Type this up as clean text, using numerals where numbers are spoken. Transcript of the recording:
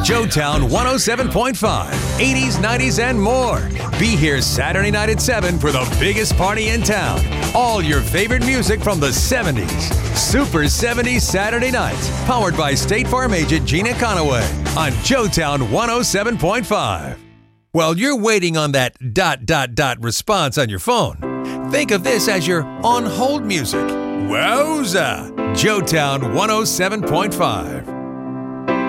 Joetown 107.5, 80s, 90s, and more. Be here Saturday night at 7 for the biggest party in town. All your favorite music from the 70s. Super 70s Saturday nights. Powered by State Farm agent Gina Conaway on Joetown 107.5. While you're waiting on that ... response on your phone, think of this as your on-hold music. Wowza! Joetown 107.5.